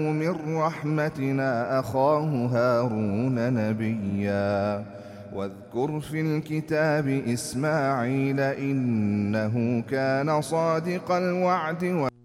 من رحمتنا أخاه هارون نبيا واذكر في الكتاب إسماعيل إنه كان صادق الوعد